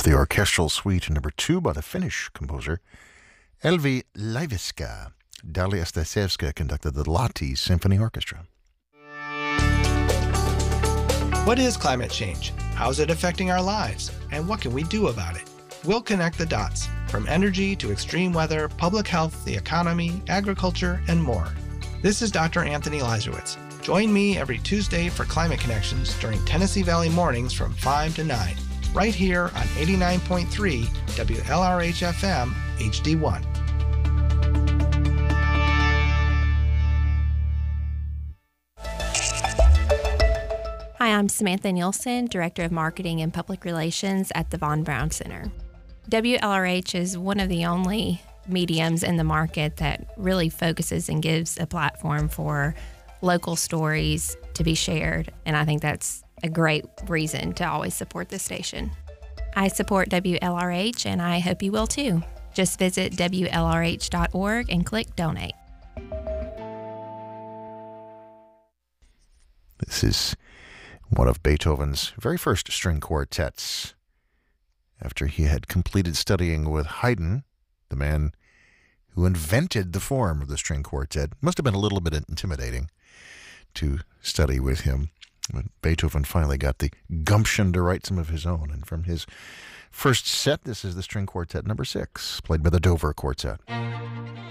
It's the orchestral suite number 2 by the Finnish composer Elvi Laiviska. Dalia Stasevska conducted the Lahti Symphony Orchestra. What is climate change? How is it affecting our lives? And what can we do about it? We'll connect the dots, from energy to extreme weather, public health, the economy, agriculture, and more. This is Dr. Anthony Leiserowitz. Join me every Tuesday for Climate Connections during Tennessee Valley mornings from 5 to 9, right here on 89.3 WLRH-FM HD1. Hi, I'm Samantha Nielsen, Director of Marketing and Public Relations at the Von Braun Center. WLRH is one of the only mediums in the market that really focuses and gives a platform for local stories to be shared, and I think that's a great reason to always support the station. I support WLRH, and I hope you will too. Just visit WLRH.org and click Donate. This is one of Beethoven's very first string quartets. After he had completed studying with Haydn, the man who invented the form of the string quartet, must have been a little bit intimidating to study with him. But Beethoven finally got the gumption to write some of his own. And from his first set, this is the string quartet number 6, played by the Dover Quartet.